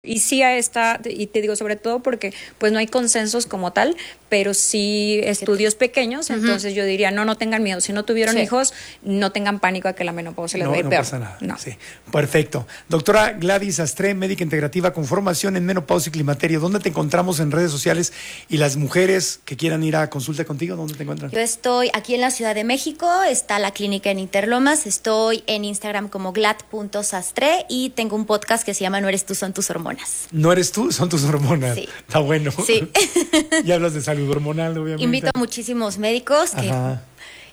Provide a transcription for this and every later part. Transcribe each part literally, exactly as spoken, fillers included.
Y sí a esta, y te digo sobre todo porque pues no hay consensos como tal, pero sí estudios pequeños, uh-huh. Entonces yo diría, no, no tengan miedo, si no tuvieron sí. hijos, no tengan pánico a que la menopausia les no, vaya no peor. Pasa nada. No, sí. Perfecto. Doctora Gladys Astre, médica integrativa con formación en menopausia y climaterio, ¿dónde te encontramos en redes sociales? Y las mujeres que quieran ir a consulta contigo, ¿dónde te encuentran? Yo estoy aquí en la Ciudad de México, está la clínica en Interlomas, estoy en Instagram como glad punto sastre y tengo un podcast que se llama No eres tú, son tus hormonas. No eres tú, son tus hormonas. Sí. Está bueno. Sí. Y hablas de salud hormonal, obviamente. Invito a muchísimos médicos que Ajá.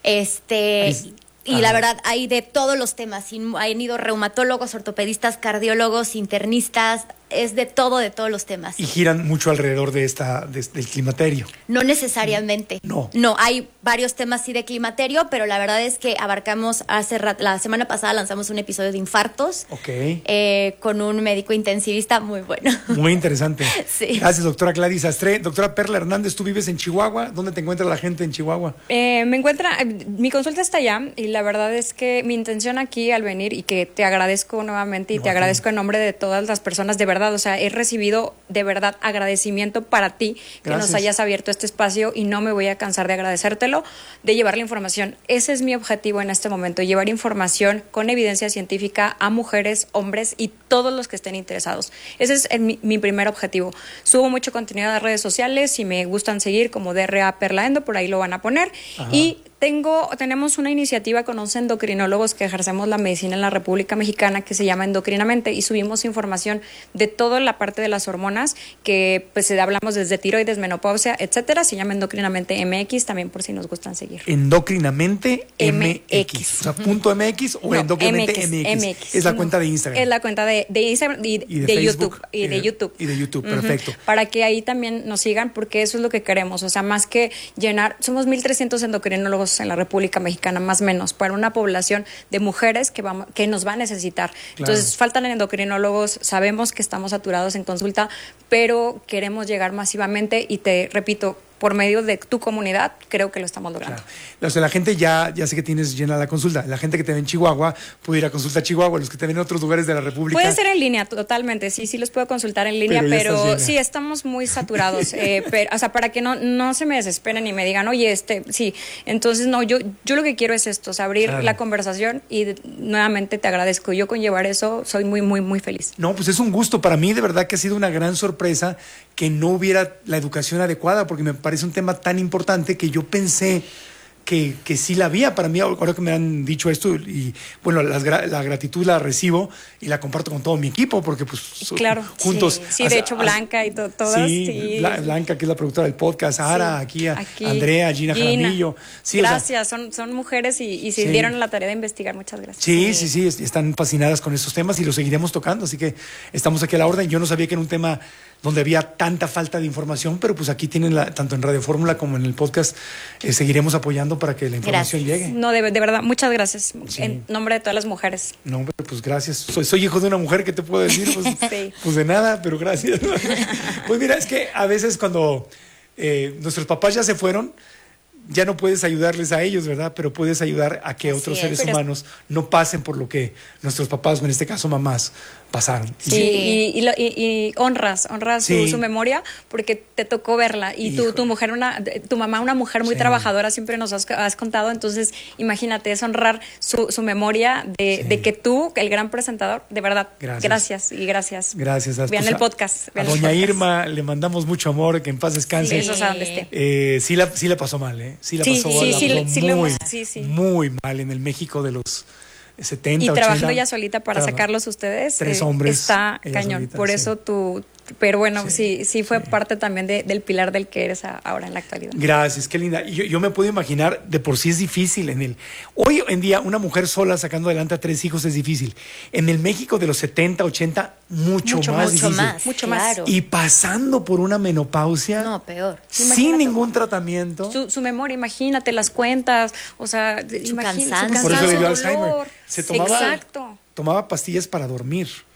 este Ahí, y ajá. la verdad hay de todos los temas. Han ido reumatólogos, ortopedistas, cardiólogos, internistas, es de todo, de todos los temas. Y giran mucho alrededor de esta de, del climaterio. No necesariamente. No. No, hay varios temas sí de climaterio, pero la verdad es que abarcamos hace rato, la semana pasada lanzamos un episodio de infartos. Ok. Eh, con un médico intensivista muy bueno. Muy interesante. Sí. Gracias, doctora Gladys Astre. Doctora Perla Hernández, tú vives en Chihuahua. ¿Dónde te encuentra la gente en Chihuahua? Eh, me encuentra, mi consulta está allá y la verdad es que mi intención aquí al venir y que te agradezco nuevamente y no, te agradezco en nombre de todas las personas, de verdad, o sea, he recibido de verdad agradecimiento para ti que Gracias. Nos hayas abierto este espacio y no me voy a cansar de agradecértelo, de llevar la información. Ese es mi objetivo en este momento, llevar información con evidencia científica a mujeres, hombres y todos los que estén interesados. Ese es el, mi, mi primer objetivo. Subo mucho contenido a las redes sociales, si me gustan seguir como D R A Perla Endo, por ahí lo van a poner. Ajá. Y Tengo, tenemos una iniciativa con once endocrinólogos que ejercemos la medicina en la República Mexicana que se llama Endocrinamente y subimos información de toda la parte de las hormonas que pues hablamos desde tiroides, menopausia, etcétera. Se llama Endocrinamente M X, también por si nos gustan seguir. Endocrinamente M X. M X. O sea, punto M X o no, Endocrinamente M X. M X. Es la cuenta de Instagram. Es la cuenta de, de Instagram y, y de, de Facebook, YouTube. Y de YouTube. Y de YouTube, uh-huh. Perfecto. Para que ahí también nos sigan porque eso es lo que queremos. O sea, más que llenar, somos mil trescientos endocrinólogos en la República Mexicana, más o menos, para una población de mujeres que, vamos, que nos va a necesitar. Claro. Entonces, faltan endocrinólogos, sabemos que estamos saturados en consulta, pero queremos llegar masivamente y te repito, por medio de tu comunidad, creo que lo estamos logrando. Claro. O sea, la gente ya, ya sé que tienes llena la consulta. La gente que te ve en Chihuahua puede ir a consulta a Chihuahua. Los que te ven en otros lugares de la República. Puede ser en línea, totalmente. Sí, sí los puedo consultar en línea, pero, pero sí, estamos muy saturados. eh, pero, o sea, para que no, no se me desesperen y me digan, oye, este, sí. Entonces, no, yo, yo lo que quiero es esto, o sea, abrir claro. la conversación y de, nuevamente te agradezco. Yo con llevar eso soy muy, muy, muy feliz. No, pues es un gusto. Para mí, de verdad que ha sido una gran sorpresa que no hubiera la educación adecuada, porque me parece un tema tan importante que yo pensé que, que sí la había. Para mí, ahora que me han dicho esto, y bueno, las, la gratitud la recibo y la comparto con todo mi equipo, porque pues claro, juntos. Sí, sí hace, de hecho, Blanca y to, todas. Sí, sí, Blanca, que es la productora del podcast, Ara, sí, aquí, a, aquí, Andrea, Gina, Gina. Jaramillo. Sí, gracias, o sea, son, son mujeres y, y se sí. dieron la tarea de investigar. Muchas gracias. Sí, sí, sí, sí, están fascinadas con estos temas y los seguiremos tocando, así que estamos aquí a la orden. Yo no sabía que era un tema donde había tanta falta de información, pero pues aquí tienen, la, tanto en Radio Fórmula como en el podcast, eh, seguiremos apoyando para que la información gracias. llegue. No, de, de verdad, muchas gracias, sí. En nombre de todas las mujeres. No, pues gracias. Soy, soy hijo de una mujer, ¿qué te puedo decir? Pues, sí. pues de nada, pero gracias. Pues mira, es que a veces cuando eh, nuestros papás ya se fueron, ya no puedes ayudarles a ellos, ¿verdad? Pero puedes ayudar a que Así otros es, seres humanos no pasen por lo que nuestros papás, o en este caso mamás, pasaron. Sí, y, y, lo, y, y honras, honras sí. su, su memoria porque te tocó verla. Y tu, tu mujer, una, tu mamá, una mujer muy sí. trabajadora, siempre nos has, has contado. Entonces, imagínate, es honrar su, su memoria de, sí. de que tú, el gran presentador, de verdad, gracias, gracias y gracias. Gracias. Vean pues, el podcast. Vean a doña podcast. Irma le mandamos mucho amor, que en paz descanse. Sí, eso es a donde esté. Eh, sí, la, sí la pasó mal, ¿eh? Sí la sí, pasó, sí, la sí, pasó sí, muy, sí, sí. muy mal en el México de los setenta, y ochenta. trabajando ella solita para Traba. sacarlos ustedes. Tres eh, hombres. Está cañón. Solita, Por sí. eso tú... Pero bueno, sí, sí, sí fue sí. parte también de, del pilar del que eres a, ahora en la actualidad. Gracias, qué linda. Yo, yo me puedo imaginar, de por sí es difícil en el... Hoy en día una mujer sola sacando adelante a tres hijos es difícil. En el México de los setenta, ochenta, mucho, mucho más mucho difícil. Más, mucho claro. más. Y pasando por una menopausia... No, peor. Sin imagínate, ningún tratamiento. Su, su memoria, imagínate las cuentas, o sea... Su cansancio. Por eso le dio Alzheimer. Se tomaba, Exacto. Tomaba pastillas para dormir.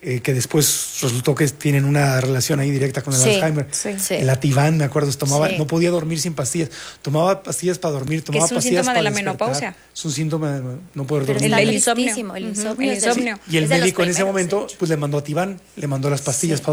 eh, que después resultó que tienen una relación ahí directa con el Sí, Alzheimer. sí. Sí. El Ativan, me acuerdo, tomaba, Sí. no podía dormir sin pastillas. Tomaba pastillas para dormir, tomaba es un pastillas síntoma de para la despertar. menopausia. Es un síntoma de no poder Pero dormir. está El- el insomnio. tristísimo, el Ujú, insomnio. el es de- insomnio. Y el es de los médico en ese primeros, de momento hecho. pues le mandó Ativan, le mandó las pastillas Sí. para